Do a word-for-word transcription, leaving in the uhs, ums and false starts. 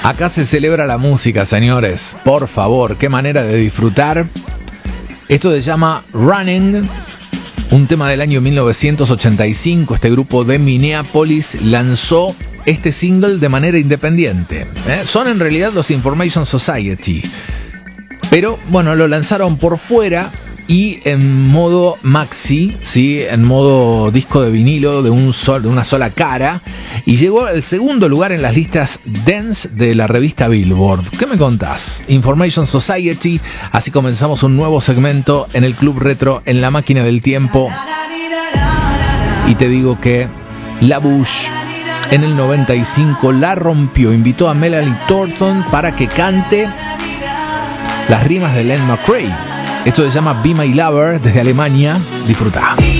Acá se celebra la música, señores. Por favor, qué manera de disfrutar. Esto se llama Running, un tema del año mil novecientos ochenta y cinco. Este grupo de Minneapolis lanzó este single de manera independiente. ¿Eh? Son en realidad los Information Society, pero bueno, lo lanzaron por fuera y en modo maxi, ¿sí? En modo disco de vinilo de, un sol, de una sola cara, y llegó al segundo lugar en las listas dance de la revista Billboard. ¿Qué me contás? Information Society. Así comenzamos un nuevo segmento en el Club Retro, en la máquina del tiempo. Y te digo que La Bush en el noventa y cinco la rompió. Invitó a Melanie Thornton para que cante las rimas de Len McRae. Esto se llama Be My Lover, desde Alemania. Disfruta.